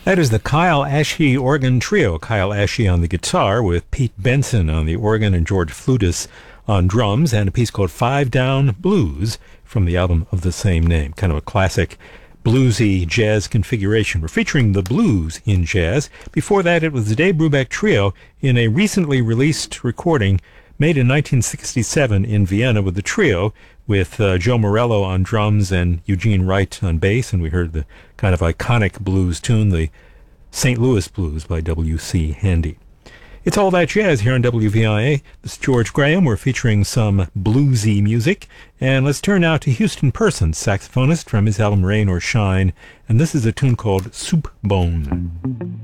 That is the Kyle Ashe Organ Trio. Kyle Ashe on the guitar with Pete Benson on the organ and George Flutis on drums, and a piece called Five Down Blues from the album of the same name. Kind of a classic bluesy jazz configuration. We're featuring the blues in jazz. Before that, it was the Dave Brubeck Trio in a recently released recording made in 1967 in Vienna with the trio, with Joe Morello on drums and Eugene Wright on bass, and we heard the kind of iconic blues tune, the St. Louis Blues by W.C. Handy. It's All That Jazz here on WVIA. This is George Graham. We're featuring some bluesy music, and let's turn now to Houston Persons, saxophonist from his album Rain or Shine, and this is a tune called Soup Bone.